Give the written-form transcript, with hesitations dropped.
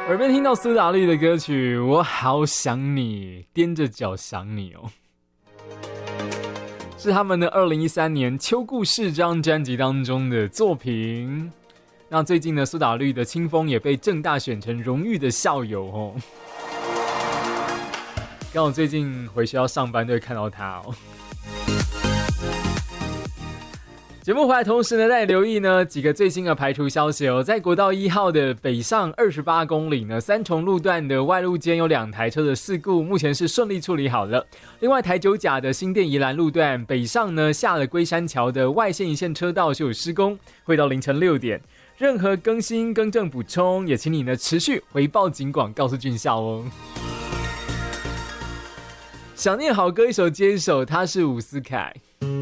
耳边听到苏打绿的歌曲《我好想你》，踮着脚想你哦，是他们的2013年《秋故事》这张专辑当中的作品。那最近呢，苏打绿的清风也被政大选成荣誉的校友哦。刚好最近回学校上班都会看到他哦。节目回来同时呢，再留意呢几个最新的排除消息哦。在国道1号的北上28公里呢，三重路段的外路间有2台车的事故，目前是顺利处理好了。另外台九甲的新店宜兰路段北上呢，下了龟山桥的外线一线车道是有施工，会到凌晨6点。任何更新更正补充，也请你呢持续回报警广，告诉军校哦。想念好歌一首接一首，他是伍思凯。